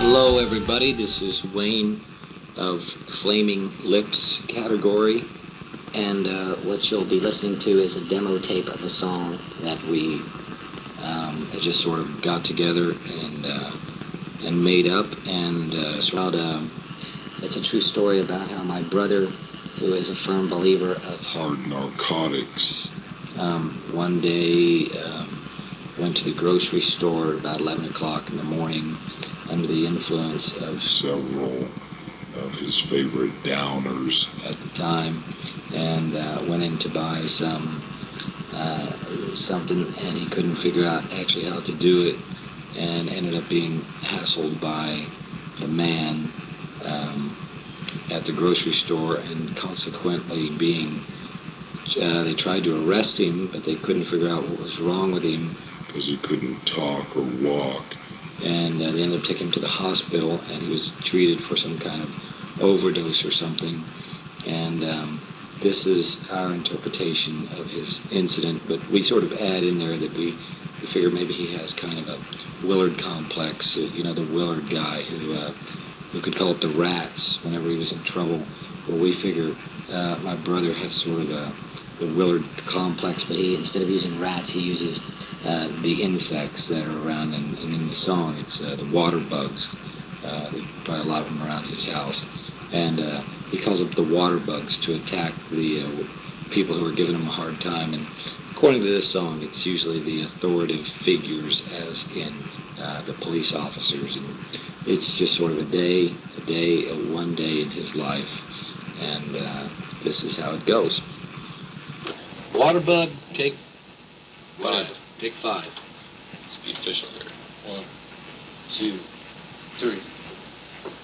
Hello, everybody. This is Wayne of Flaming Lips Category, and what you'll be listening to is a demo tape of a song that we just sort of got together and made up, and it's a true story about how my brother, who is a firm believer of hard narcotics, one day went to the grocery store about 11 o'clock in the morning under the influence of several of his favorite downers at the time, and went in to buy something, and he couldn't figure out actually how to do it, and ended up being hassled by the man at the grocery store, and consequently they tried to arrest him, but they couldn't figure out what was wrong with him because he couldn't talk or walk. And they ended up taking him to the hospital, and he was treated for some kind of overdose or something. And this is our interpretation of his incident, but we sort of add in there that we figure maybe he has kind of a Willard complex, the Willard guy who could call up the rats whenever he was in trouble. Well, we figure my brother has sort of the Willard complex, but instead of using rats, he uses the insects that are around, and in the song it's the water bugs. There's probably a lot of them around his house, and he calls up the water bugs to attack the people who are giving him a hard time. And according to this song, it's usually the authoritative figures, as in the police officers, and it's just sort of one day in his life, and this is how it goes. Waterbug, take 5. Take 5. Let's be official here. 1, 2, 3.